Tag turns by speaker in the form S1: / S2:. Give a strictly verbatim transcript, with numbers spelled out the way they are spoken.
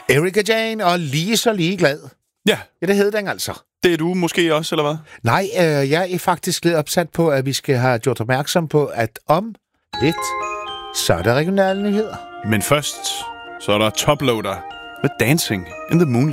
S1: Erika Jane og Lige så ligeglad.
S2: Ja.
S1: Ja, det hed den altså.
S2: Det er du måske også, eller hvad?
S1: Nej, øh, jeg er faktisk lidt opsat på, at vi skal have gjort opmærksom på, at om lidt, så er der regionale nyheder.
S2: Men først, så er der Toploader med Dancing in the Moonlight.